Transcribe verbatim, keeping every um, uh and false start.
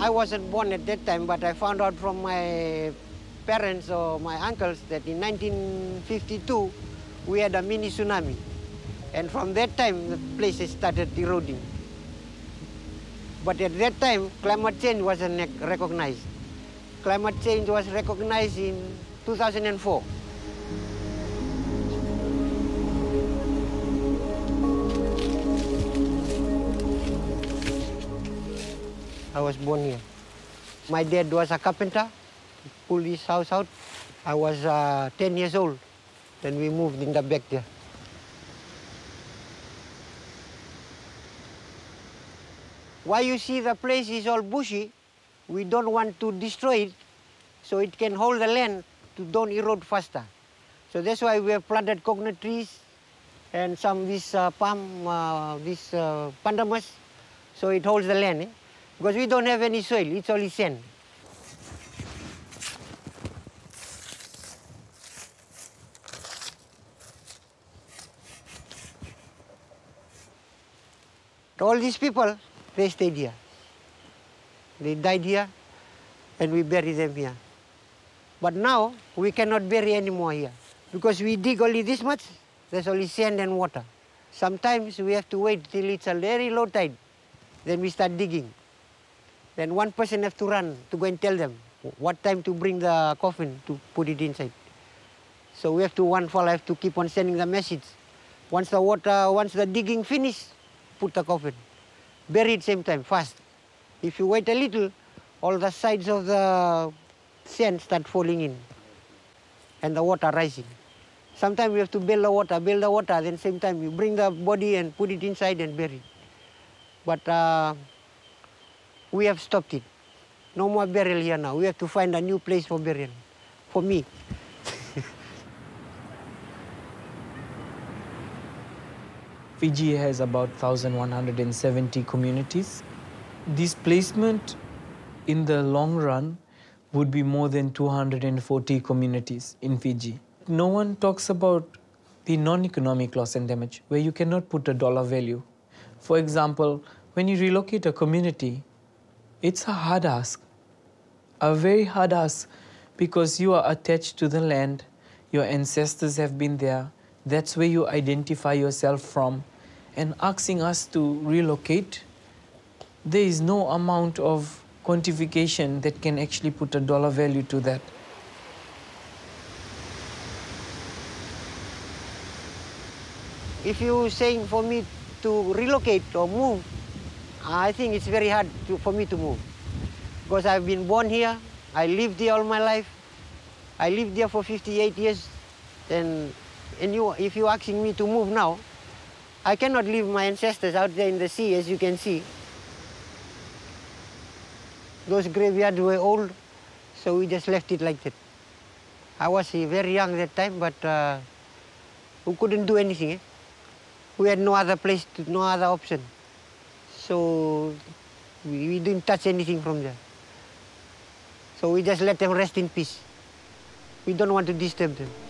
I wasn't born at that time, but I found out from my parents or my uncles that in nineteen fifty-two, we had a mini tsunami. And from that time, the place has started eroding. But at that time, climate change wasn't recognized. Climate change was recognized in two thousand four. I was born here. My dad was a carpenter. He pulled his house out. I was uh, ten years old. Then we moved in the back there. Why you see the place is all bushy, we don't want to destroy it so it can hold the land to don't erode faster. So that's why we have planted coconut trees and some this uh, palm, uh, this uh, pandanus, so it holds the land. Eh? Because we don't have any soil, it's only sand. All these people, they stayed here. They died here, and we bury them here. But now, we cannot bury anymore here, because we dig only this much, there's only sand and water. Sometimes we have to wait till it's a very low tide, then we start digging. Then one person has to run to go and tell them what time to bring the coffin to put it inside. So we have to, one fellow have to keep on sending the message. Once the water, once the digging finish, put the coffin. Bury it same time, fast. If you wait a little, all the sides of the sand start falling in and the water rising. Sometimes you have to build the water, build the water, then same time you bring the body and put it inside and bury it. But uh, we have stopped it. No more burial here now. We have to find a new place for burial, for me. Fiji has about one thousand one hundred seventy communities. Displacement in the long run would be more than two hundred forty communities in Fiji. No one talks about the non-economic loss and damage, where you cannot put a dollar value. For example, when you relocate a community, it's a hard ask, a very hard ask, because you are attached to the land, your ancestors have been there, that's where you identify yourself from. And asking us to relocate, there is no amount of quantification that can actually put a dollar value to that. If you're saying for me to relocate or move, I think it's very hard to, for me to move. Because I've been born here, I lived here all my life. I lived there for fifty-eight years. And, and you, if you're asking me to move now, I cannot leave my ancestors out there in the sea, as you can see. Those graveyards were old, so we just left it like that. I was uh, very young that time, but uh, we couldn't do anything. Eh? We had no other place, to, no other option. So we, we didn't touch anything from there. So we just let them rest in peace. We don't want to disturb them.